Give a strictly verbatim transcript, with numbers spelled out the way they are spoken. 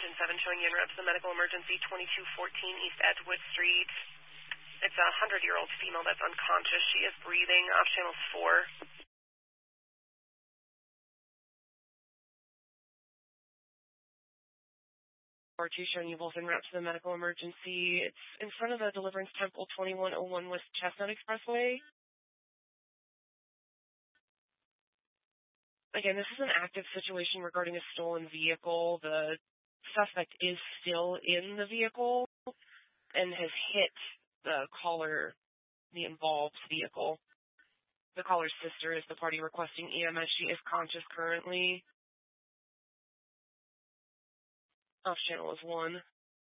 engine seven showing you en route to the medical emergency, twenty-two fourteen East Edgewood Street. It's a hundred-year-old female that's unconscious. She is breathing. Off channels four. four two showing you both en route to the medical emergency. It's in front of the Deliverance Temple, twenty-one oh one West Chestnut Expressway. Again, this is an active situation regarding a stolen vehicle. The suspect is still in the vehicle and has hit the caller, the involved vehicle. The caller's sister is the party requesting E M S. She is conscious currently. Off channel is one.